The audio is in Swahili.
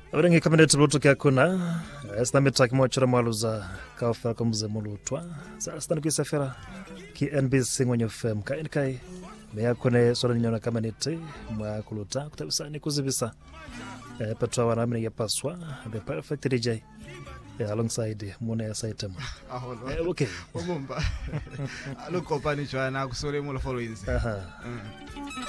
Abarengi kaminete lutuka kuna esnamitaki mochora mwaluza kafa komze mulutwa sasa nukisafira ki NBC ngwenye FM kai meya kone sora nyona kaminete mwa kuluta kutabisa kuzibisa patwa wanamini ya paswa the perfect DJ alongside mwana ya saitem okay omumba alukopani chwana kusore mulo followings